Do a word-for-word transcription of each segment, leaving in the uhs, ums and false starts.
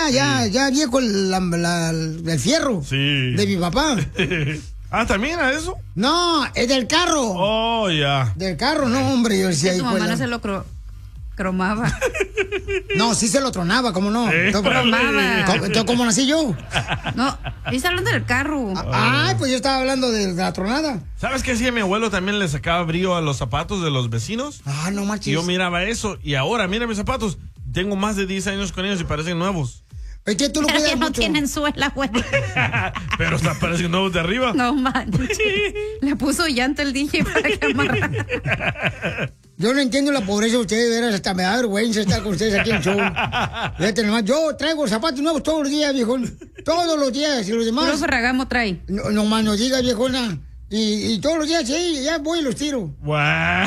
ya, ya, ya viejo el, la, la, el fierro. Sí. De mi papá. Ah, ¿también a eso? No, es del carro. Oh, ya. Yeah. Del carro, no, hombre. Yo decía, tu mamá no se lo cro cromaba. No, sí se lo tronaba, ¿cómo no? Eh, cromaba. ¿Cómo, ¿Cómo nací yo? No, está hablando del carro. Ah, pues yo estaba hablando de la tronada. ¿Sabes qué hacía mi abuelo? También le sacaba brillo a los zapatos de los vecinos. Ah, no manches. Y yo miraba eso. Y ahora, mira mis zapatos. Tengo más de diez años con ellos y parecen nuevos. Es que tú lo Pero cuidas que no mucho. tienen suela, güey. Pero hasta parecen nuevos de arriba. No manches. Le puso llanta el D J para que amarrara. Yo no entiendo la pobreza de ustedes, veras, hasta me da vergüenza estar con ustedes aquí en el show. Fíjate nomás, yo traigo zapatos nuevos todos los días, viejón. Todos los días, y los demás. Puro Ferragamo trae. No, no más nos digas, viejona. Y, y todos los días, sí, ya voy y los tiro. Wow.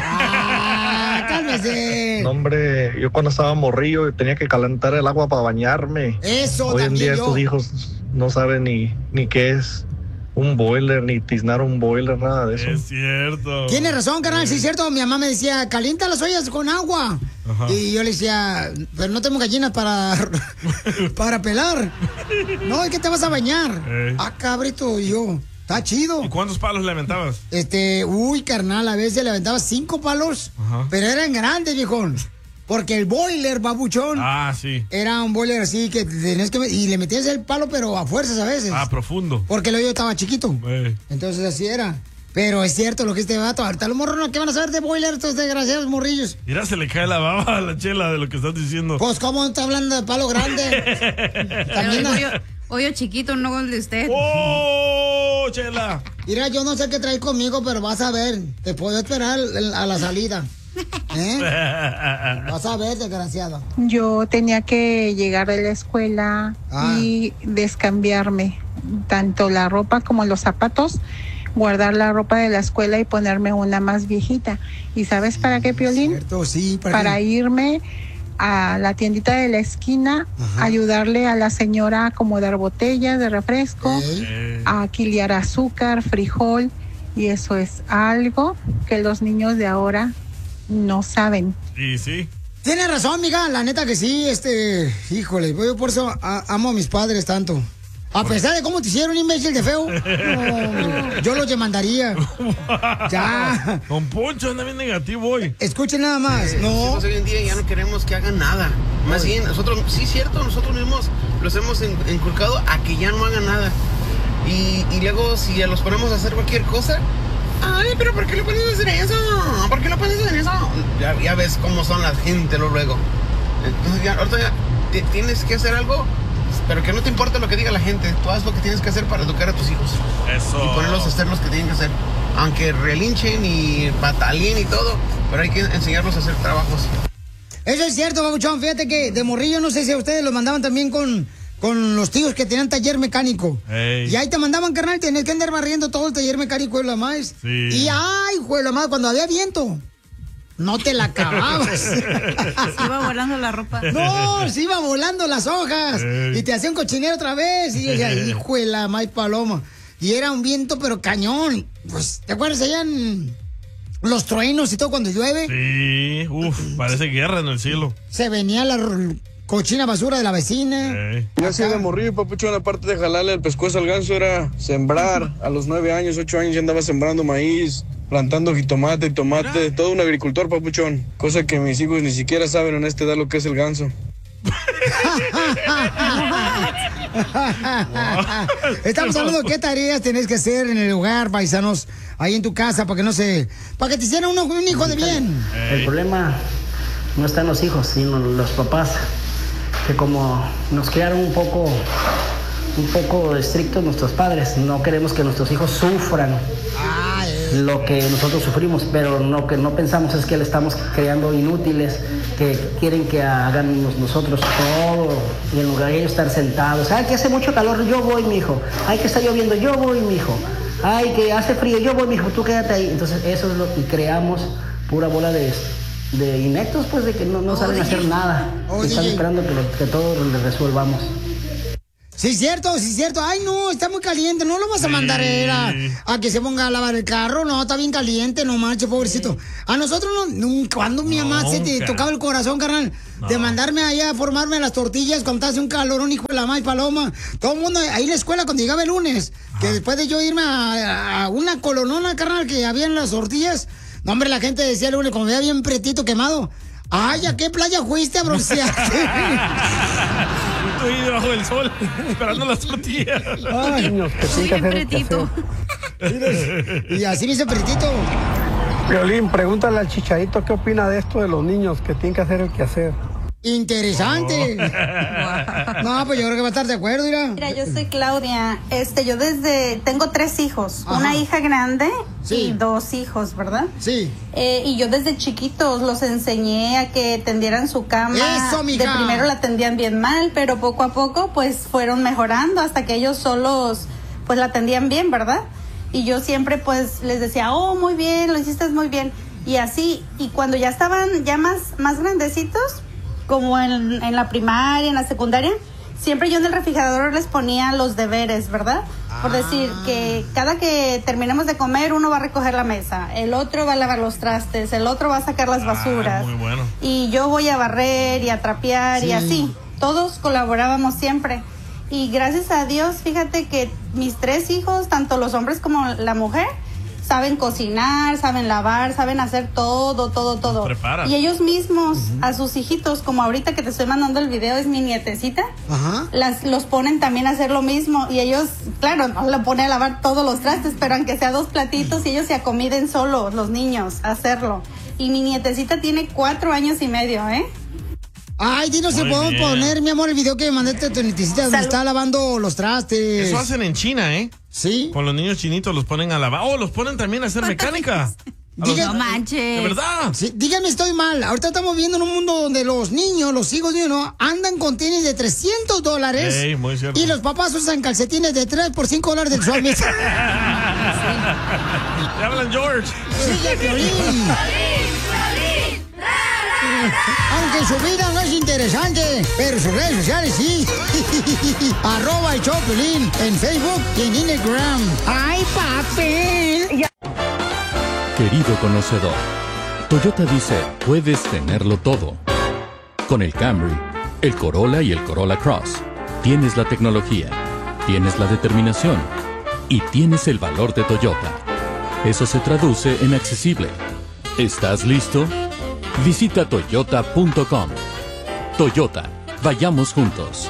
Ah, cálmese. No, hombre, yo cuando estaba morrillo tenía que calentar el agua para bañarme. Eso Hoy en también día yo. estos hijos no saben ni, ni qué es un boiler, ni tiznar un boiler, nada de eso. Es cierto. Tienes razón, carnal, sí es cierto. Mi mamá me decía, calienta las ollas con agua. Ajá. Y yo le decía, pero no tengo gallinas para, para pelar. No, es que te vas a bañar. Eh. Ah, cabrito, y yo. Está chido. ¿Y cuántos palos le aventabas? Este, uy, carnal, a veces le aventaba cinco palos, Ajá. pero eran grandes, viejón. Porque el boiler, babuchón, Ah, sí. era un boiler así que tenías que... Y le metías el palo, pero a fuerzas a veces. Ah, profundo. Porque el hoyo estaba chiquito. Eh. Entonces así era. Pero es cierto lo que este vato. Ahorita los morros, ¿no? ¿Qué van a saber de boiler estos desgraciados morrillos? Mira, se le cae la baba a la Chela de lo que estás diciendo. Pues, ¿cómo está hablando de palo grande? También... Pero hoyo, hoyo chiquito, no el de usted. ¡Oh, Chela! Mira, yo no sé qué traes conmigo, pero vas a ver. Te puedo esperar a la salida. ¿Eh? Vas a ver, desgraciado. Yo tenía que llegar de la escuela Ah. y descambiarme tanto la ropa como los zapatos, guardar la ropa de la escuela y ponerme una más viejita. ¿Y sabes para qué, Piolín? Cierto, sí, para, Para qué? irme a la tiendita de la esquina, Ajá. ayudarle a la señora a acomodar botellas de refresco, Ey. a quiliar azúcar, frijol, y eso es algo que los niños de ahora no saben. Y sí. Tienes razón, amiga, la neta que sí, este, híjole, yo por eso a- amo a mis padres tanto. A pesar de cómo te hicieron, imbécil de feo, no, yo los demandaría. Ya. Don Poncho anda bien negativo hoy. Escuchen nada más, Eh, no. Los hijos hoy en día ya no queremos que hagan nada. Más bien, nosotros, sí, cierto, nosotros mismos los hemos en- inculcado a que ya no hagan nada. Y, y luego, si los ponemos a hacer cualquier cosa, ay, pero ¿por qué lo pones a hacer eso? ¿Por qué lo pones a hacer eso? Ya, ya ves cómo son la gente lo luego. Entonces, ya, ahorita ya ti- tienes que hacer algo, pero que no te importa lo que diga la gente. Tú haz lo que tienes que hacer para educar a tus hijos. Eso. Y ponerlos a hacer los que tienen que hacer. Aunque relinchen y batalien y todo, pero hay que enseñarlos a hacer trabajos. Eso es cierto, babuchón. Fíjate que de morrillo, no sé si a ustedes los mandaban también con, con los tíos que tenían taller mecánico. Ey. Y ahí te mandaban, carnal, tenías que andar barriendo todo el taller mecánico de la más. Sí. Y ay, juez la más, cuando había viento, no te la acababas. Se iba volando la ropa. No, se iba volando las hojas. Ey. Y te hacía un cochinero otra vez. Y yo decía, hijo de la maíz paloma. Y era un viento, pero cañón. Pues, ¿te acuerdas allá en los truenos y todo cuando llueve? Sí, uf, parece guerra en el cielo. Se venía la r- cochina basura de la vecina. Ey. Yo así de morrillo, papuchón, aparte de jalarle el pescuezo al ganso, era sembrar. A los nueve años, ocho años ya andaba sembrando maíz, plantando jitomate, tomate, todo un agricultor, papuchón. Cosa que mis hijos ni siquiera saben en esta edad lo que es el ganso. Estamos hablando de qué tareas tenés que hacer en el hogar, paisanos, ahí en tu casa, para que no se... para que te hicieran uno- un hijo de bien. El problema no está en los hijos, sino en los papás, que como nos criaron un poco, un poco estrictos nuestros padres, no queremos que nuestros hijos sufran lo que nosotros sufrimos, pero lo que no pensamos es que le estamos creando inútiles, que quieren que hagamos nosotros todo, y en lugar de ellos estar sentados, ay, que hace mucho calor, yo voy, mijo, ay, que está lloviendo, yo voy, mijo, ay, que hace frío, yo voy, mijo, tú quédate ahí. Entonces eso es lo que creamos, pura bola de, de ineptos, pues, de que no, no saben hacer nada, Oh, que están D J. esperando que, lo- que todo le resuelvamos. Sí, cierto, sí, cierto. Ay, no, está muy caliente. No lo vas a mandar Sí. a, a que se ponga a lavar el carro. No, está bien caliente, no manches, pobrecito. A nosotros no, nunca, cuando mi mamá se te Nunca. tocaba el corazón, carnal, de mandarme allá a formarme las tortillas cuando hace un calorón, hijo de la madre paloma. Todo el mundo ahí en la escuela cuando llegaba el lunes, que después de yo irme a, a una colonona, carnal, que había en las tortillas, no, hombre, la gente decía el lunes, como veía bien pretito quemado. Ay, ¿a qué playa fuiste a broncearte? Estoy debajo del sol, esperando las tortillas. Ay, Niños que tienen que hacer el Pretito. quehacer. Y así me dice pretito. Violín, pregúntale al Chicharito qué opina de esto de los niños que tienen que hacer el quehacer. Interesante. No, pues yo creo que va a estar de acuerdo, mira. Mira, yo soy Claudia. Este, yo desde tengo tres hijos, Ajá. una hija grande Sí. y dos hijos, ¿verdad? Sí. Eh, y yo desde chiquitos los enseñé a que tendieran su cama. Eso, mija. De primero la tendían bien mal, pero poco a poco pues fueron mejorando hasta que ellos solos pues la tendían bien, ¿verdad? Y yo siempre pues les decía, oh, muy bien, lo hiciste muy bien. Y así, y cuando ya estaban ya más, más grandecitos, como en, en la primaria, en la secundaria, siempre yo en el refrigerador les ponía los deberes, ¿verdad? Por decir que cada que terminemos de comer, uno va a recoger la mesa, el otro va a lavar los trastes, el otro va a sacar las basuras. Muy bueno. Y yo voy a barrer y a trapear Sí. y así. Todos colaborábamos siempre. Y gracias a Dios, fíjate que mis tres hijos, tanto los hombres como la mujer, saben cocinar, saben lavar, saben hacer todo, todo, todo. preparas. Y ellos mismos, a sus hijitos, como ahorita que te estoy mandando el video, es mi nietecita, Ajá. las, los ponen también a hacer lo mismo. Y ellos, claro, no lo ponen a lavar todos los trastes, pero aunque sea dos platitos, y ellos se acomiden solos, los niños, a hacerlo. Y mi nietecita tiene cuatro años y medio, ¿eh? Ay, dinos si Muy podemos bien. poner, mi amor, el video que me mandaste a tu nietecita donde Salud. está lavando los trastes. Eso hacen en China, ¿eh? Sí. Con los niños chinitos los ponen a lavar. Oh, los ponen también a hacer mecánica. A los- Diga- No manches. ¿De verdad? Sí, díganme, estoy mal. Ahorita estamos viviendo en un mundo donde los niños, los hijos de uno, andan con tenis de trescientos dólares. Ey, muy cierto. Y los papás usan calcetines de tres por cinco dólares del Suami. Le hablan George. Sigue Piolín. Aunque su vida no es interesante, pero sus redes sociales sí. Arroba el show Piolín en Facebook y en Instagram. ¡Ay, papi! Querido conocedor, Toyota dice, puedes tenerlo todo. Con el Camry, el Corolla y el Corolla Cross, tienes la tecnología, tienes la determinación y tienes el valor de Toyota. Eso se traduce en accesible. ¿Estás listo? Visita toyota punto com. Toyota, vayamos juntos.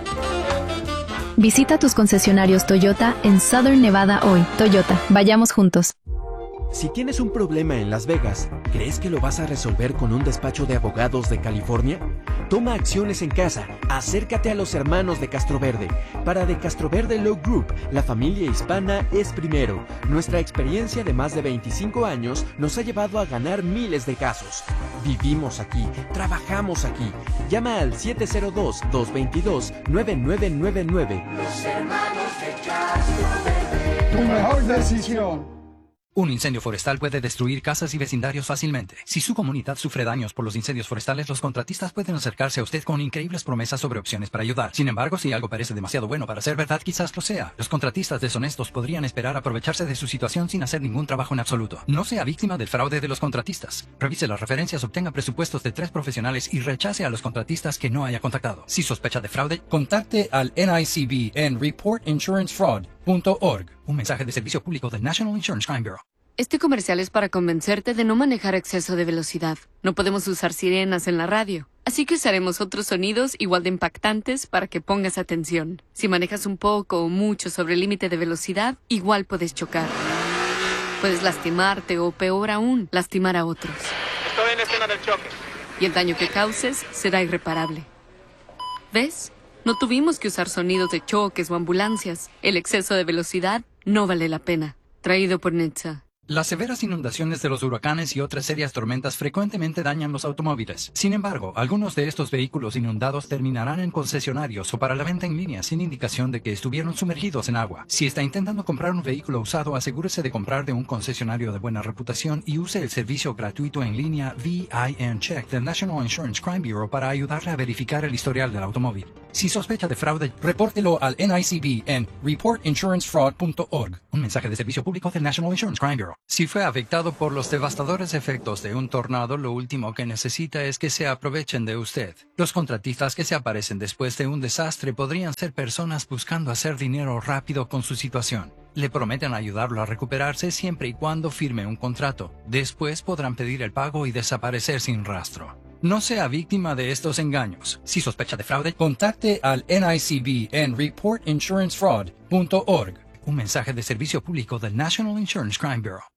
Visita tus concesionarios Toyota en Southern Nevada hoy. Toyota, vayamos juntos. Si tienes un problema en Las Vegas, ¿crees que lo vas a resolver con un despacho de abogados de California? Toma acciones en casa. Acércate a los hermanos de Castroverde. Para The Castroverde Law Group, la familia hispana es primero. Nuestra experiencia de más de veinticinco años nos ha llevado a ganar miles de casos. Vivimos aquí, trabajamos aquí. Llama al siete cero dos, dos dos dos, nueve nueve nueve nueve. Los hermanos de Castroverde. Tu mejor decisión. Un incendio forestal puede destruir casas y vecindarios fácilmente. Si su comunidad sufre daños por los incendios forestales, los contratistas pueden acercarse a usted con increíbles promesas sobre opciones para ayudar. Sin embargo, si algo parece demasiado bueno para ser verdad, quizás lo sea. Los contratistas deshonestos podrían esperar aprovecharse de su situación sin hacer ningún trabajo en absoluto. No sea víctima del fraude de los contratistas. Revise las referencias, obtenga presupuestos de tres profesionales y rechace a los contratistas que no haya contactado. Si sospecha de fraude, contacte al N I C B en report insurance fraud punto org. Un mensaje de servicio público del National Insurance Crime Bureau. Este comercial es para convencerte de no manejar a exceso de velocidad. No podemos usar sirenas en la radio, así que usaremos otros sonidos igual de impactantes para que pongas atención. Si manejas un poco o mucho sobre el límite de velocidad, igual puedes chocar. Puedes lastimarte o, peor aún, lastimar a otros. Estoy en la escena del choque. Y el daño que causes será irreparable. ¿Ves? No tuvimos que usar sonidos de choques o ambulancias. El exceso de velocidad no vale la pena. Traído por N H T S A. Las severas inundaciones de los huracanes y otras serias tormentas frecuentemente dañan los automóviles. Sin embargo, algunos de estos vehículos inundados terminarán en concesionarios o para la venta en línea sin indicación de que estuvieron sumergidos en agua. Si está intentando comprar un vehículo usado, asegúrese de comprar de un concesionario de buena reputación y use el servicio gratuito en línea V I N Check del National Insurance Crime Bureau para ayudarle a verificar el historial del automóvil. Si sospecha de fraude, repórtelo al N I C B en report insurance fraud punto org. Un mensaje de servicio público del National Insurance Crime Bureau. Si fue afectado por los devastadores efectos de un tornado, lo último que necesita es que se aprovechen de usted. Los contratistas que se aparecen después de un desastre podrían ser personas buscando hacer dinero rápido con su situación. Le prometen ayudarlo a recuperarse siempre y cuando firme un contrato. Después podrán pedir el pago y desaparecer sin rastro. No sea víctima de estos engaños. Si sospecha de fraude, contacte al N I C B en report insurance fraud punto org. Un mensaje de servicio público del National Insurance Crime Bureau.